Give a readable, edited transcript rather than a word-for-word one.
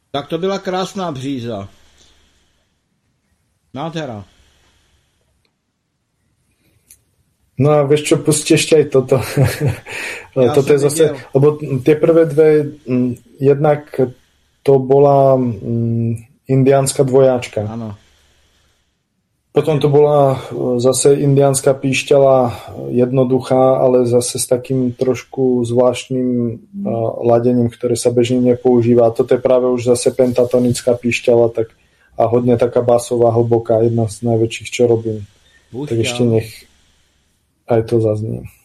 Tak to byla krásná bříza. Nádhera. No a vieš čo, pusti ešte aj toto. Ja toto je zase, videl. lebo tie prvé dve, jednak to bola indiánska dvojáčka. Áno. Potom to bola zase indiánska píšťala jednoduchá, ale zase s takým trošku zvláštnym ladením, ktoré sa bežne nepoužíva. A toto je práve už zase pentatonická píšťala tak, a hodne taká basová, hlboká, jedna z najväčších, čo robím. Tak ešte nech aj to zaznie.